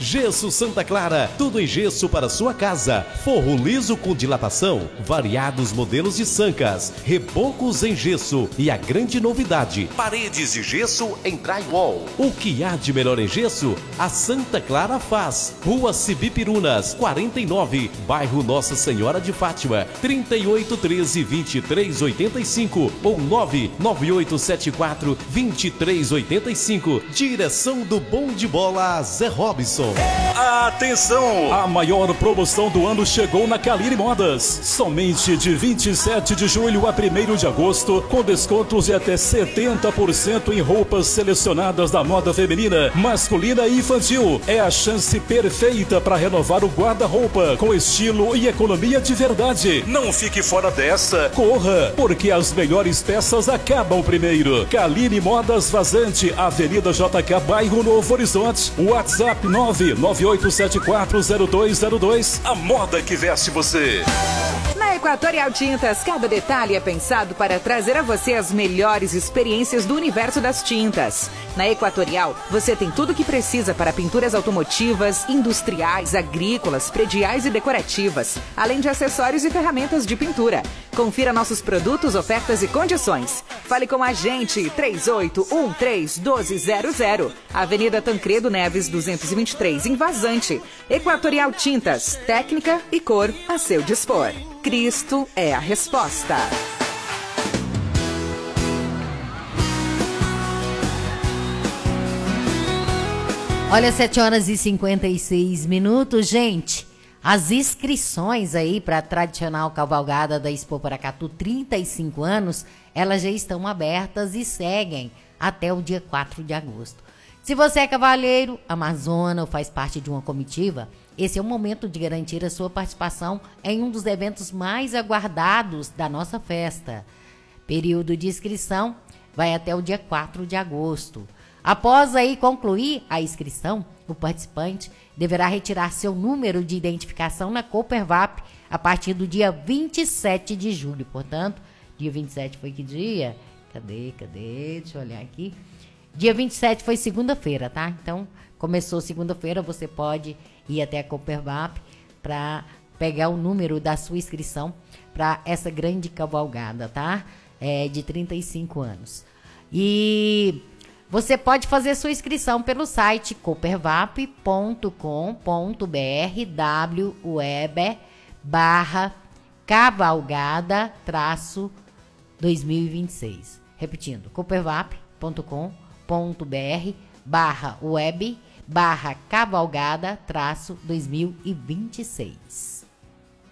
Gesso Santa Clara, tudo em gesso para sua casa. Forro liso com dilatação, variados modelos de sancas, rebocos em gesso e a grande novidade, paredes de gesso em drywall. O que há de melhor em gesso, a Santa Clara faz. Rua Cibipirunas, 49, bairro Nossa Senhora de Fátima, 3813-2385 ou 99874-2385. Direção do Bom de Bola, Zé Robson. Atenção! A maior promoção do ano chegou na Caline Modas. Somente de 27 de julho a 1º de agosto, com descontos de até 70% em roupas selecionadas da moda feminina, masculina e infantil. É a chance perfeita para renovar o guarda-roupa com estilo e economia de verdade. Não fique fora dessa. Corra, porque as melhores peças acabam primeiro. Caline Modas Vazante, Avenida JK, bairro Novo Horizonte. WhatsApp 998740202. A moda que veste você. Na Equatorial Tintas, cada detalhe é pensado para trazer a você as melhores experiências do universo das tintas. Na Equatorial, você tem tudo o que precisa para pinturas automotivas, industriais, agrícolas, prediais e decorativas, além de acessórios e ferramentas de pintura. Confira nossos produtos, ofertas e condições. Fale com a gente, 3813-1200. Avenida Tancredo Neves, 223, em Vazante. Equatorial Tintas, técnica e cor a seu dispor. Cristo é a resposta. Olha, 7h56, gente. As inscrições aí para a tradicional cavalgada da Expo Paracatu 35 anos, elas já estão abertas e seguem até o dia 4 de agosto. Se você é cavalheiro, amazona ou faz parte de uma comitiva, esse é o momento de garantir a sua participação em um dos eventos mais aguardados da nossa festa. Período de inscrição vai até o dia 4 de agosto. Após aí concluir a inscrição, o participante deverá retirar seu número de identificação na Coopervap a partir do dia 27 de julho. Portanto, dia 27 foi que dia? Cadê? Deixa eu olhar aqui. Dia 27 foi segunda-feira, tá? Então, começou segunda-feira, você pode ir até a Coopervap para pegar o número da sua inscrição para essa grande cavalgada, tá? De 35 anos. E você pode fazer sua inscrição pelo site coopervap.com.br/cavalgada-2026. Repetindo, coopervap.com.br/web/cavalgada-2026.